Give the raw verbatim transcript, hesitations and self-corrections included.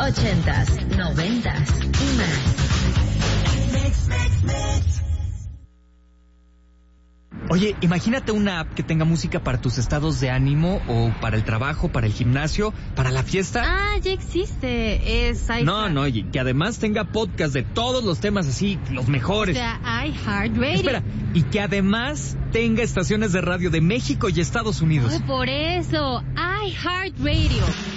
ochentas, noventas y más. Mix, mix, mix. Oye, imagínate una app que tenga música para tus estados de ánimo o para el trabajo, para el gimnasio, para la fiesta. Ah, ya existe. Es iHeart. No, no, y que además tenga podcast de todos los temas así, los mejores. O sea, iHeartRadio. Espera, y que además tenga estaciones de radio de México y Estados Unidos. Oh, por eso, iHeartRadio.